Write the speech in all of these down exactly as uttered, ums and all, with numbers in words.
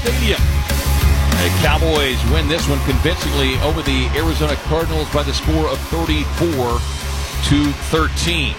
Stadium. The Cowboys win this one convincingly over the Arizona Cardinals by the score of thirty-four to thirteen.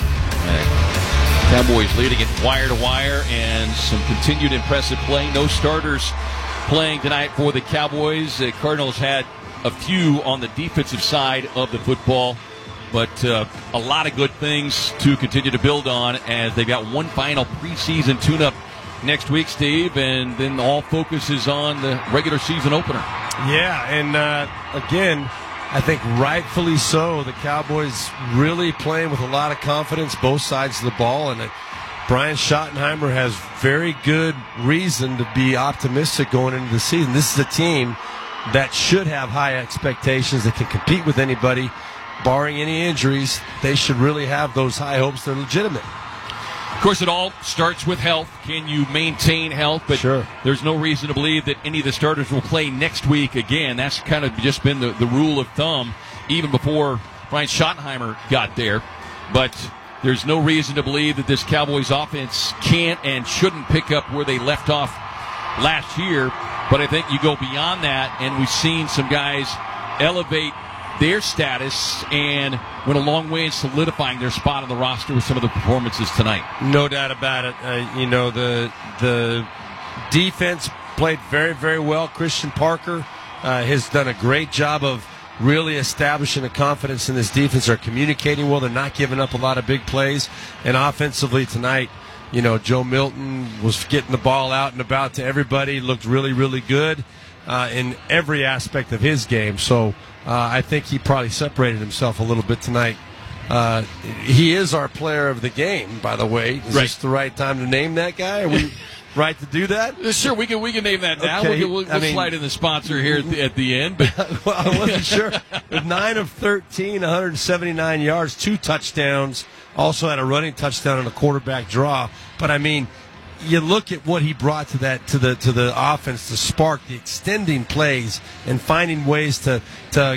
Cowboys leading it wire to wire, and some continued impressive play. No starters playing tonight for the Cowboys. The Cardinals had a few on the defensive side of the football, but uh, a lot of good things to continue to build on as they've got one final preseason tune-up next week, Steve, and then all focus is on the regular season opener. Yeah, and uh, again, I think rightfully so. The Cowboys really playing with a lot of confidence, both sides of the ball, and uh, Brian Schottenheimer has very good reason to be optimistic going into the season. This is a team that should have high expectations, that can compete with anybody, barring any injuries. They should really have those high hopes. They're legitimate. Of course, it all starts with health. Can you maintain health? But sure. There's no reason to believe that any of the starters will play next week again. That's kind of just been the, the rule of thumb even before Brian Schottenheimer got there. But there's no reason to believe that this Cowboys offense can't and shouldn't pick up where they left off last year. But I think you go beyond that, and we've seen some guys elevate their status and went a long way in solidifying their spot on the roster with some of the performances tonight. No doubt about it. Uh, you know, the the defense played very, very well. Christian Parker uh, has done a great job of really establishing a confidence in this defense. They're communicating well. They're not giving up a lot of big plays. And offensively tonight, you know, Joe Milton was getting the ball out and about to everybody. Looked really, really good uh, in every aspect of his game. So uh, I think he probably separated himself a little bit tonight. Uh, he is our player of the game, by the way. Is right. this the right time to name that guy? Are we right to do that? Sure, we can we can name that now. Okay. We'll, we'll, we'll mean, slide in the sponsor here at the, at the end. But well, I wasn't sure. With nine of thirteen, one hundred seventy-nine yards, two touchdowns. Also had a running touchdown and a quarterback draw. But I mean, you look at what he brought to that to the to the offense, to spark the extending plays and finding ways to to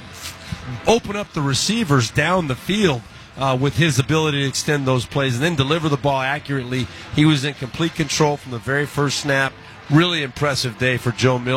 open up the receivers down the field uh, with his ability to extend those plays and then deliver the ball accurately. He was in complete control from the very first snap. Really impressive day for Joe Milton.